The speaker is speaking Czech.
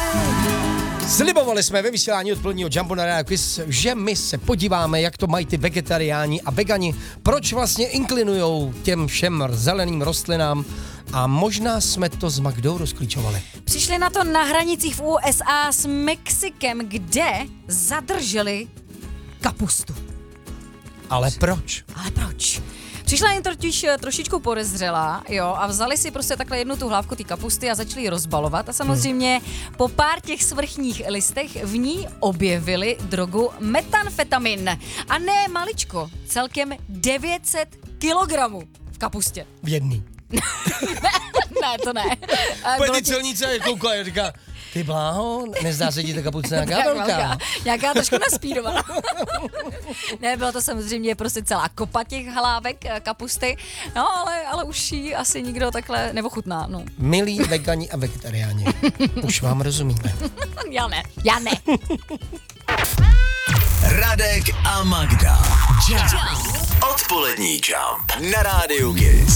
Slibovali jsme ve vysílání odpoledního Jumbo na Radio Quiz, že my se podíváme, jak to mají ty vegetariáni a vegani, proč vlastně inklinujou těm všem zeleným rostlinám a možná jsme to s Magdou rozklíčovali. Přišli na to na hranicích v USA s Mexikem, kde zadrželi kapustu. Ale proč? Přišla jim totiž trošičku podezřelá, jo, a vzali si prostě takhle jednu tu hlávku té kapusty a začali ji rozbalovat a samozřejmě po pár těch svrchních listech v ní objevili drogu metamfetamin. A ne maličko, celkem 900 kilogramů v kapustě. V jedný. Ne, to ne. Pojď celnice koukala a říká, ty bláho, nezdá se ti ta kapusta nějaká velká. Nějaká trošku naspídovaná. Ne, bylo to samozřejmě prostě celá kopa těch hlávek kapusty, no ale už ji asi nikdo takhle neochutná, no. Milí vegani a vegetariáni, už vám rozumíme. Já ne. Radek a Magda. Jump. Odpolední Jump na rádiu Kiss.